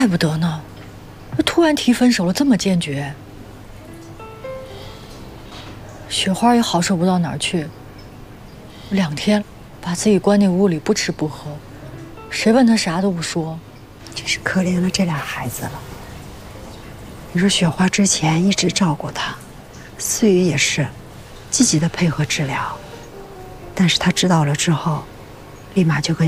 怪不得呢，突然提分手了，这么坚决。雪花也好受不到哪儿去，2天把自己关进屋里不吃不喝，谁问他啥都不说， 真是可怜了这俩孩子了。你说雪花之前一直照顾他，思雨也是积极的配合治疗，但是他知道了之后，立马就跟